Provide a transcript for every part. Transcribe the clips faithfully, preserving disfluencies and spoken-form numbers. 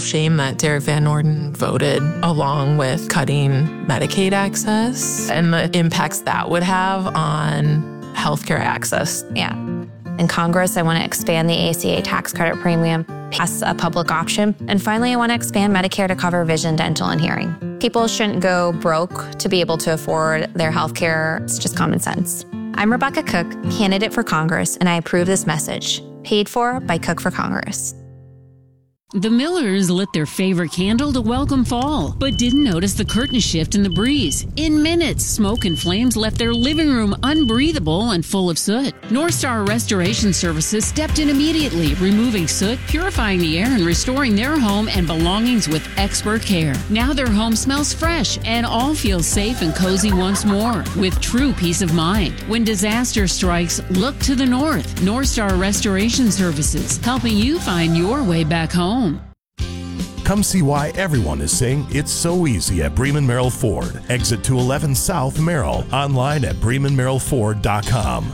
shame that Derek Van Orden voted along with cutting Medicaid access and the impacts that would have on healthcare access. Yeah. In Congress, I want to expand the A C A tax credit premium, pass a public option, and finally, I want to expand Medicare to cover vision, dental, and hearing. People shouldn't go broke to be able to afford their health care. It's just common sense. I'm Rebecca Cook, candidate for Congress, and I approve this message. Paid for by Cook for Congress. The Millers lit their favorite candle to welcome fall, but didn't notice the curtain shift in the breeze. In minutes, smoke and flames left their living room unbreathable and full of soot. North Star Restoration Services stepped in immediately, removing soot, purifying the air, and restoring their home and belongings with expert care. Now their home smells fresh and all feel safe and cozy once more, with true peace of mind. When disaster strikes, look to the north. North Star Restoration Services, helping you find your way back home. Come see why everyone is saying it's so easy at Bremen Merrill Ford. Exit two eleven South Merrill. Online at bremen merrill ford dot com.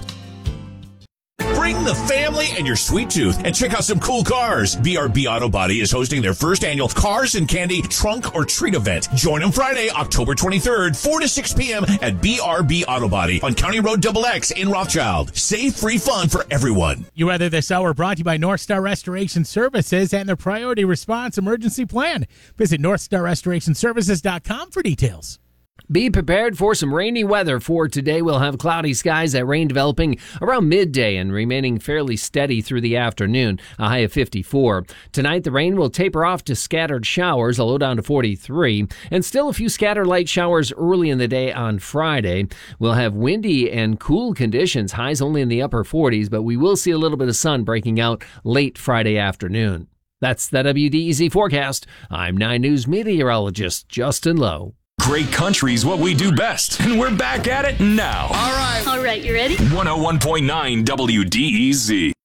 Bring the family and your sweet tooth and check out some cool cars. B R B Auto Body is hosting their first annual Cars and Candy Trunk or Treat event. Join them Friday, October twenty-third, four to six p.m. at B R B Auto Body on County Road Double X in Rothschild. Safe, free fun for everyone. You Weather This Hour brought to you by North Star Restoration Services and the Priority Response Emergency Plan. Visit north star restoration services dot com for details. Be prepared for some rainy weather. For today, we'll have cloudy skies, that rain developing around midday and remaining fairly steady through the afternoon, a high of fifty-four. Tonight, the rain will taper off to scattered showers, a low down to forty-three, and still a few scattered light showers early in the day on Friday. We'll have windy and cool conditions, highs only in the upper forties, but we will see a little bit of sun breaking out late Friday afternoon. That's the W D E Z forecast. I'm nine News meteorologist Justin Lowe. Great country's what we do best, and we're back at it now. All right. All right, you ready? one oh one point nine W D E Z.